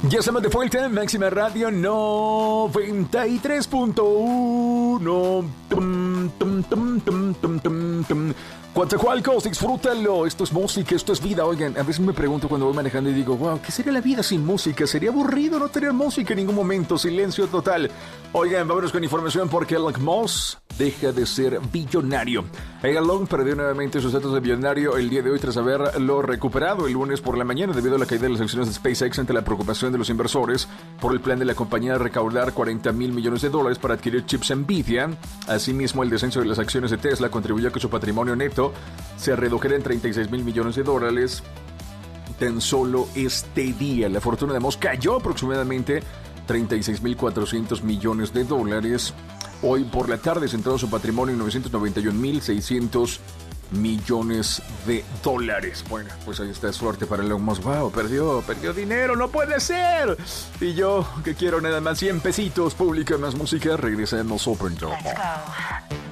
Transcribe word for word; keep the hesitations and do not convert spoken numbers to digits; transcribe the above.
Ya estamos de vuelta en Máxima Radio noventa y tres punto uno. Tum, tum, tum, tum, tum, tum, tum. Coatzacoalcos, disfrútalo. Esto es música, esto es vida. Oigan, a veces me pregunto cuando voy manejando y digo, wow, ¿qué sería la vida sin música? ¿Sería aburrido no tener música en ningún momento? Silencio total. Oigan, vámonos con información porque Elon Musk deja de ser billonario. Elon perdió nuevamente sus datos de billonario el día de hoy tras haberlo recuperado el lunes por la mañana debido a la caída de las acciones de SpaceX ante la preocupación de los inversores por el plan de la compañía de recaudar cuarenta mil millones de dólares para adquirir chips Nvidia. Asimismo, el descenso de las acciones de Tesla contribuyó a que su patrimonio neto se redujera en treinta y seis mil millones de dólares tan solo este día. La fortuna de Musk cayó aproximadamente treinta y seis mil cuatrocientos millones de dólares. Hoy por la tarde, centrado su patrimonio en novecientos noventa y un mil seiscientos millones de dólares. Bueno, pues ahí está, suerte para Elon Musk. Wow, perdió, perdió dinero, no puede ser. Y yo, que quiero nada más cien pesitos, pública más música, regresamos Open Top. Let's go.